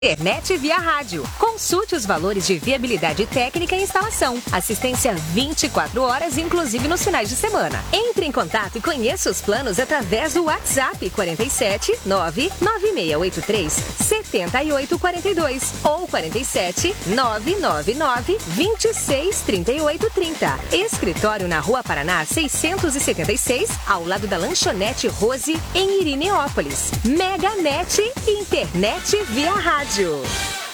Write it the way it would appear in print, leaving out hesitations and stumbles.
Internet via rádio. Consulte os valores de viabilidade técnica e instalação. Assistência 24 horas, inclusive nos finais de semana. Entre em contato e conheça os planos através do WhatsApp 47 99683 7842 ou 47 999 26 38 30. Escritório na Rua Paraná 676, ao lado da Lanchonete Rose, em Irineópolis. Meganet, internet via rádio.